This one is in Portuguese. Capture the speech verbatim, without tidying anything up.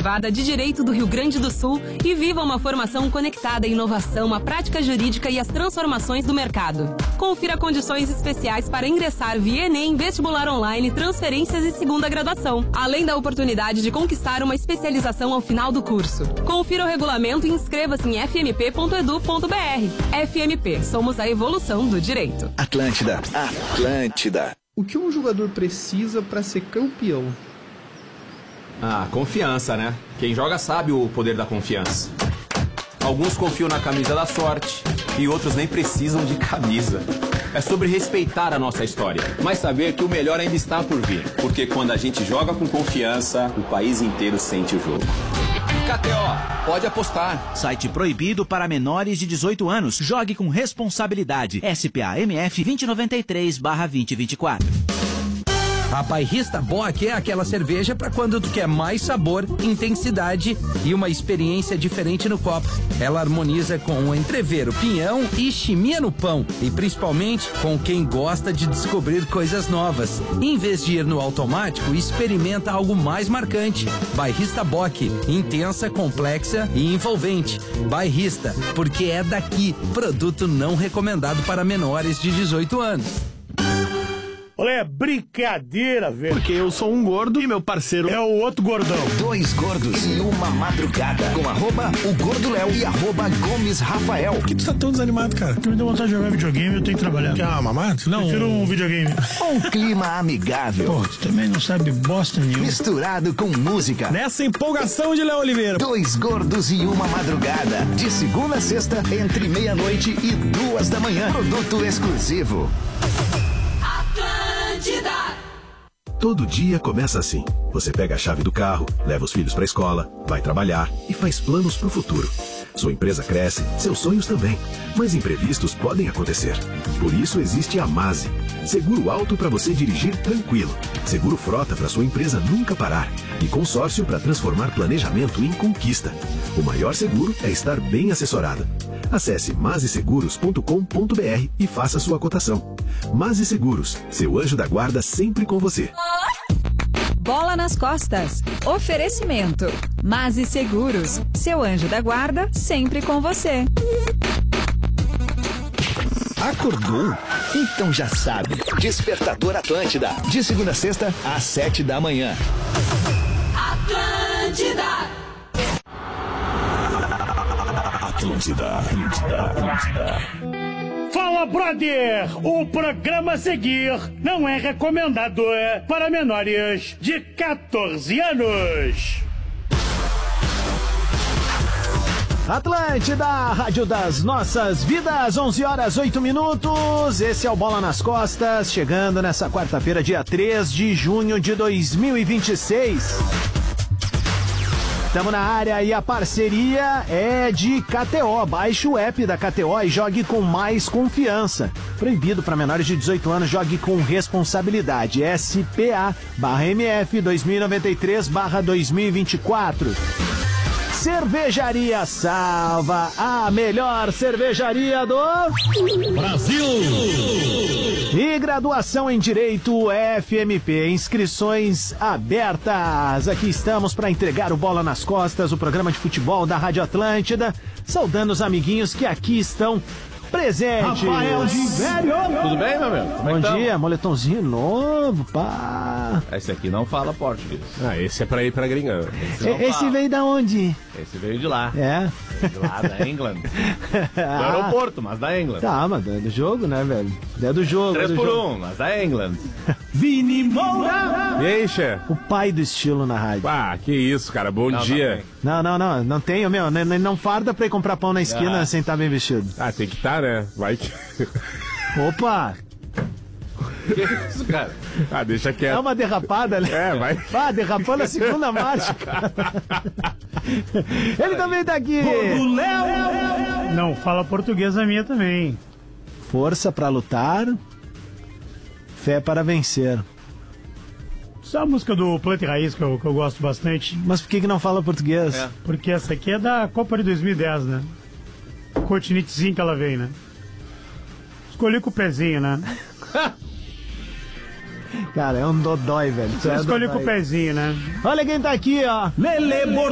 Privada de Direito do Rio Grande do Sul e viva uma formação conectada à inovação, à prática jurídica e às transformações do mercado. Confira condições especiais para ingressar via Enem, vestibular online, transferências e segunda graduação, além da oportunidade de conquistar uma especialização ao final do curso. Confira o regulamento e inscreva-se em f m p ponto edu ponto b r. F M P, somos a evolução do direito. Atlântida, Atlântida. O que um jogador precisa para ser campeão? Ah, confiança, né? Quem joga sabe o poder da confiança. Alguns confiam na camisa da sorte e outros nem precisam de camisa. É sobre respeitar a nossa história, mas saber que o melhor ainda está por vir. Porque quando a gente joga com confiança, o país inteiro sente o jogo. K T O, pode apostar. Site proibido para menores de dezoito anos. Jogue com responsabilidade. S P A M F vinte e noventa e três barra vinte e vinte e quatro. A Bairrista Bock é aquela cerveja para quando tu quer mais sabor, intensidade e uma experiência diferente no copo. Ela harmoniza com o entrevero, pinhão e chimia no pão. E principalmente com quem gosta de descobrir coisas novas. Em vez de ir no automático, experimenta algo mais marcante. Bairrista Bock, intensa, complexa e envolvente. Bairrista, porque é daqui. Produto não recomendado para menores de dezoito anos. Olha, é brincadeira, velho. Porque eu sou um gordo e meu parceiro é o outro gordão. Dois gordos e uma madrugada. Com arroba o Gordo Léo e arroba Gomes Rafael. Por que tu tá tão desanimado, cara? Porque me deu vontade de jogar videogame e eu tenho que trabalhar. Quer uma mamada? Não. Prefiro um videogame. Um clima amigável. Pô, tu também não sabe bosta nenhuma. Misturado com música. Nessa empolgação de Léo Oliveira. Dois gordos e uma madrugada. De segunda a sexta, entre meia-noite e duas da manhã. Produto exclusivo. Todo dia começa assim. Você pega a chave do carro, leva os filhos para a escola, vai trabalhar e faz planos para o futuro. Sua empresa cresce, seus sonhos também. Mas imprevistos podem acontecer. Por isso existe a Mase. Seguro alto para você dirigir tranquilo. Seguro frota para sua empresa nunca parar. E consórcio para transformar planejamento em conquista. O maior seguro é estar bem assessorado. Acesse mase seguros ponto com ponto b r e faça sua cotação. Mase Seguros, seu anjo da guarda sempre com você. Bola nas costas. Oferecimento. Mase Seguros, seu anjo da guarda sempre com você. Acordou? Então já sabe. Despertador Atlântida. De segunda a sexta, às sete da manhã. Atlântida. Atlântida, Atlântida, Atlântida. Fala, brother! O programa a seguir não é recomendado para menores de catorze anos. Atlântida, rádio das nossas vidas, onze horas, oito minutos. Esse é o Bola nas Costas, chegando nessa quarta-feira, dia três de junho de dois mil e vinte e seis. Estamos na área e a parceria é de K T O. Baixe o app da K T O e jogue com mais confiança. Proibido para menores de dezoito anos, jogue com responsabilidade. S P A barra M F dois mil e noventa e três barra dois mil e vinte e quatro. Cervejaria Salva, a melhor cervejaria do Brasil. E graduação em Direito F M P, inscrições abertas. Aqui estamos para entregar o Bola nas Costas, o programa de futebol da Rádio Atlântida, saudando os amiguinhos que aqui estão presentes. Rafael de Velho. Tudo bem, meu amigo? Bom dia, moletomzinho novo, pá. Esse aqui não fala português. Ah, esse é pra ir pra gringa. Esse, esse veio da onde? Esse veio de lá. É? De lá, da England. Do aeroporto, mas da England. Tá, mas é do jogo, né, velho? É do jogo. Três é do por jogo. um, mas da England. Vini Moura! E aí, chefe? O pai do estilo na rádio. Ah, que isso, cara. Bom não, dia. Não, não, não. Não tenho, meu. Não, não farda pra ir comprar pão na esquina ah. sem estar bem vestido. Ah, tem que estar, né? Vai que... Opa! Que isso, cara? Ah, deixa quieto. É uma derrapada, né? É, vai. Ah, derrapando a segunda marcha, cara. Ele também tá aqui. O Léo! Não, fala português a minha também. Força pra lutar, fé para vencer. Essa é a música do Planta e Raiz que eu, que eu gosto bastante. Mas por que que não fala português? É. Porque essa aqui é da Copa de dois mil e dez, né? Continitezinho que ela vem, né? Escolhi com o pezinho, né? Cara, é um dodói, velho. Você é escolhi dodói. Com o pezinho, né? Olha quem tá aqui, ó. Lele